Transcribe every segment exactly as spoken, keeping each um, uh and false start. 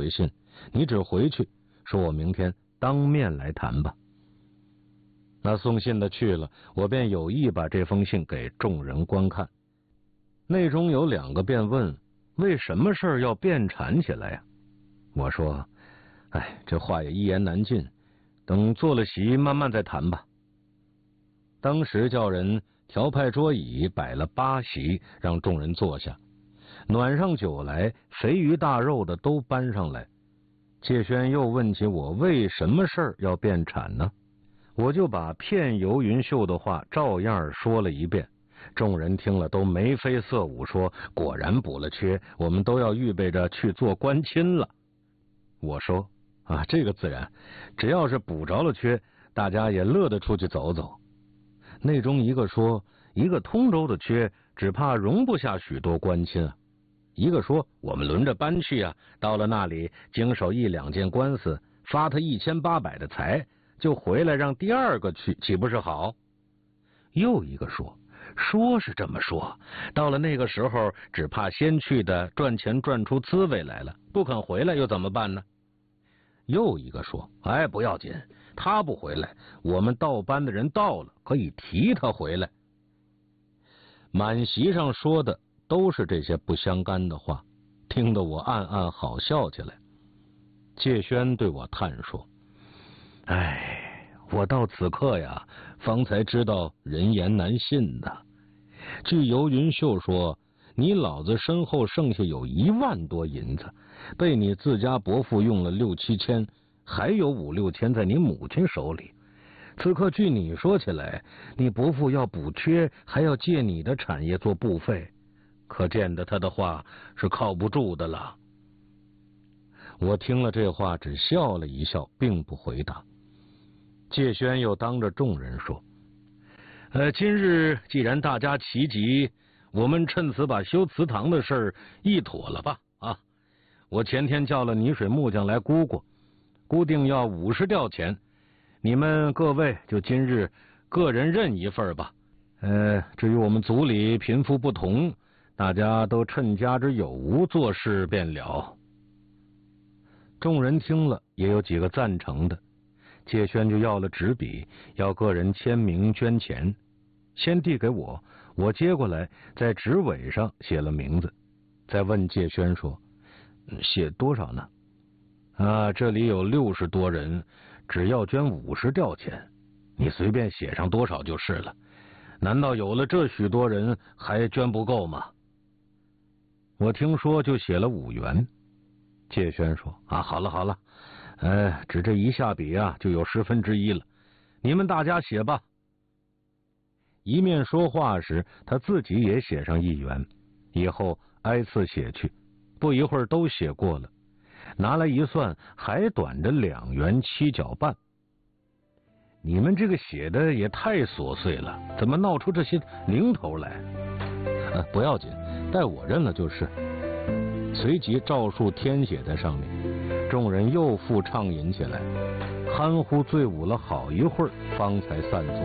回信，你只回去说我明天当面来谈吧。那送信的去了，我便有意把这封信给众人观看。内中有两个便问，为什么事要辩缠起来呀？我说，哎，这话也一言难尽，等做了席慢慢再谈吧。当时叫人调派桌椅，摆了八席，让众人坐下，暖上酒来，肥鱼大肉的都搬上来。介轩又问起我为什么事儿要辩产呢？我就把骗游云秀的话照样说了一遍。众人听了都眉飞色舞，说果然补了缺，我们都要预备着去做官亲了。我说啊，这个自然，只要是补着了缺，大家也乐得出去走走。内中一个说，一个通州的缺，只怕容不下许多官亲啊。一个说，我们轮着搬去啊，到了那里经手一两件官司，发他一千八百的财，就回来让第二个去，岂不是好？又一个说，说是这么说，到了那个时候，只怕先去的赚钱赚出滋味来了，不肯回来又怎么办呢？又一个说，哎，不要紧，他不回来，我们倒班的人到了，可以提他回来。满席上说的都是这些不相干的话，听得我暗暗好笑起来。介轩对我叹说，哎，我到此刻呀，方才知道人言难信呐。据游云秀说，你老子身后剩下有一万多银子，被你自家伯父用了六七千，还有五六千在你母亲手里。此刻据你说起来，你伯父要补缺，还要借你的产业做布费，可见得他的话是靠不住的了。我听了这话，只笑了一笑，并不回答。介轩又当着众人说，呃，今日既然大家齐集，我们趁此把修祠堂的事儿议妥了吧。啊，我前天叫了泥水木匠来估过，估定要五十吊钱，你们各位就今日个人认一份吧。呃，至于我们族里贫富不同，大家都趁家之有无做事便了。众人听了，也有几个赞成的。介轩就要了纸笔，要个人签名捐钱，先递给我，我接过来，在纸尾上写了名字，再问介轩说，写多少呢？啊，这里有六十多人，只要捐五十吊钱，你随便写上多少就是了。难道有了这许多人还捐不够吗？我听说就写了五元。介轩说，啊，好了好了，呃，只这一下笔啊，就有十分之一了，你们大家写吧。一面说话时，他自己也写上一元，以后挨次写去，不一会儿都写过了，拿来一算，还短着两元七角半。你们这个写的也太琐碎了，怎么闹出这些零头来？呃，不要紧，待我认了就是。随即照数填写在上面，众人又复畅饮起来，酣呼醉舞了好一会儿，方才散座。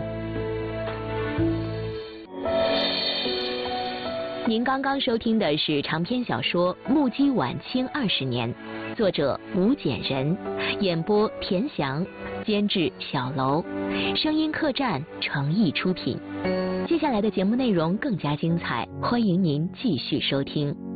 您刚刚收听的是长篇小说《目击晚清二十年》，作者吴简人，演播田翔，监制小楼，声音客栈诚意出品。接下来的节目内容更加精彩，欢迎您继续收听。